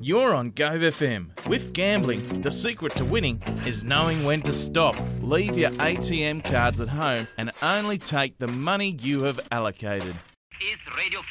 You're on Gove FM. With gambling, the secret to winning is knowing when to stop. Leave your ATM cards at home and only take the money you have allocated. Is Radio